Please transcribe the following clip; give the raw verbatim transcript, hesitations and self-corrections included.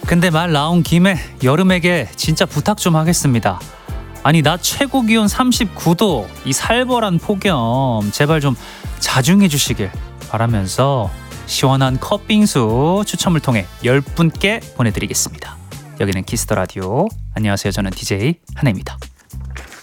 근데 말 나온 김에 여름에게 진짜 부탁 좀 하겠습니다. 아니 낮 최고 기온 삼십구 도 이 살벌한 폭염 제발 좀 자중해 주시길 바라면서 시원한 컵빙수 추첨을 통해 열 분께 보내드리겠습니다. 여기는 키스 더 라디오. 안녕하세요. 저는 디제이 한혜입니다.